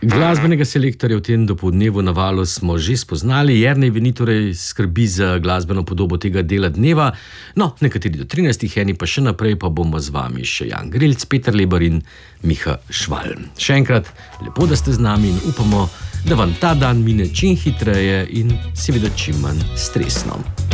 Glasbenega selektorja v tem dopoldnevu na Valu smo že spoznali. Jernej Veni torej skrbi za glasbeno podobo tega dela dneva. No, nekateri do 13, eni pa še naprej, pa bomo z vami še Jan Grilc, Peter Lebar in Miha Švalm. Še enkrat, lepo, da ste z nami in upamo, da vam ta dan mine čim hitreje in seveda čim manj stresno.